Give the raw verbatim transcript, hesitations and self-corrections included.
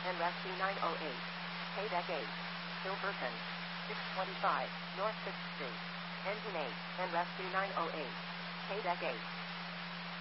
and Rescue nine oh eight. Quebec eight. Silverton. six twenty-five, North sixth Street. Engine eight, and Rescue nine oh eight. Quebec eight.